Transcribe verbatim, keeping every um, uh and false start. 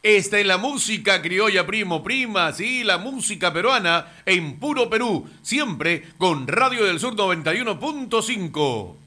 Está en la música criolla, primo, prima, sí, la música peruana en puro Perú, siempre con Radio del Sur noventa y uno punto cinco.